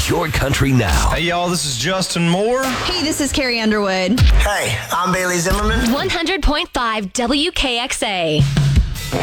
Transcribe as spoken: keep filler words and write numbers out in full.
your country now. Hey, y'all, this is Justin Moore. Hey, this is Carrie Underwood. Hey, I'm Bailey Zimmerman. one hundred point five W K X A.